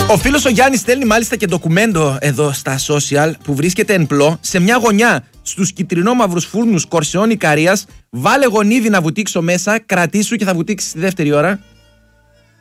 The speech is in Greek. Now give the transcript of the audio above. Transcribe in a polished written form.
Ο φίλος ο Γιάννης στέλνει μάλιστα και ντοκουμέντο εδώ στα social που βρίσκεται εν πλώ σε μια γωνιά στους κυτρινόμαυρους φούρνους Κορσεών Ικαρίας. Βάλε γονίδι να βουτήξω μέσα, κρατήσου και θα βουτήξεις τη δεύτερη ώρα.